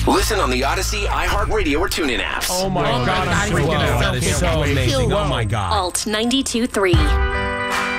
Listen on the Odyssey, iHeartRadio, or TuneIn apps. Oh my God, I'm freaking out. That is so amazing. Oh my God. Alt 92.3.